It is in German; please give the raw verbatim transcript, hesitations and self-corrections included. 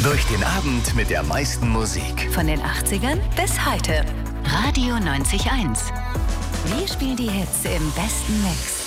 Durch den Abend mit der meisten Musik. Von den achtzigern bis heute. Radio neunzig Komma eins. Wir spielen die Hits im besten Mix.